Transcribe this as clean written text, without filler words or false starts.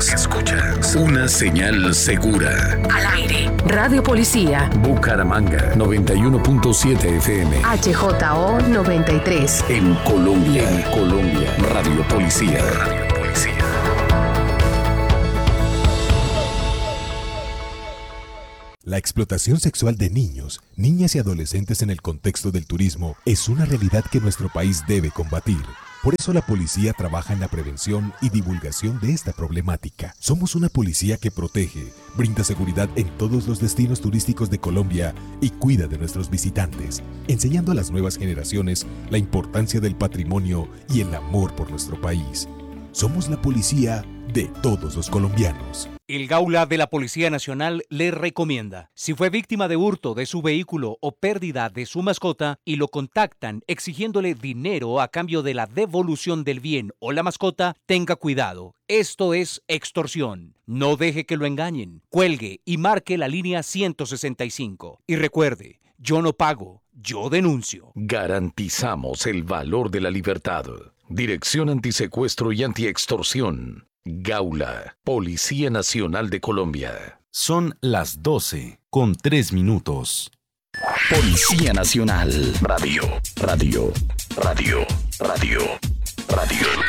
Una señal segura. Al aire. Radio Policía. Bucaramanga 91.7 FM. HJO 93. En Colombia. Radio Policía. La explotación sexual de niños, niñas y adolescentes en el contexto del turismo es una realidad que nuestro país debe combatir. Por eso la policía trabaja en la prevención y divulgación de esta problemática. Somos una policía que protege, brinda seguridad en todos los destinos turísticos de Colombia y cuida de nuestros visitantes, enseñando a las nuevas generaciones la importancia del patrimonio y el amor por nuestro país. Somos la policía de todos los colombianos. El Gaula de la Policía Nacional le recomienda, si fue víctima de hurto de su vehículo o pérdida de su mascota y lo contactan exigiéndole dinero a cambio de la devolución del bien o la mascota, tenga cuidado. Esto es extorsión. No deje que lo engañen. Cuelgue y marque la línea 165. Y recuerde, yo no pago, yo denuncio. Garantizamos el valor de la libertad. Dirección Antisecuestro y Antiextorsión. Gaula, Policía Nacional de Colombia. Son las 12:03. Policía Nacional. Radio.